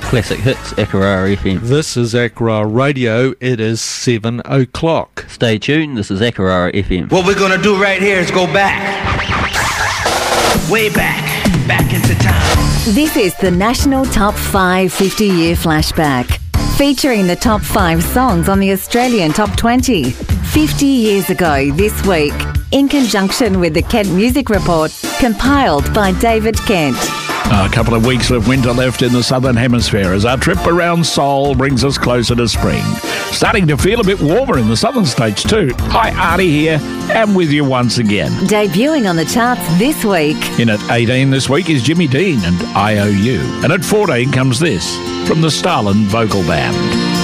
Classic Hits, Akarara FM. This is Akarara Radio. It is 7 o'clock. Stay tuned, this is Akarara FM. What we're gonna do right here is go back. Way back into time. This is the National Top 5 50-year flashback, featuring the top 5 songs on the Australian Top 20. 50 years ago this week, in conjunction with the Kent Music Report, compiled by David Kent. A couple of weeks of winter left in the southern hemisphere as our trip around Seoul brings us closer to spring. Starting to feel a bit warmer in the southern states too. Hi, Artie here, and with you once again. Debuting on the charts this week. In at 18 this week is Jimmy Dean and IOU. And at 14 comes this from the Starland Vocal Band.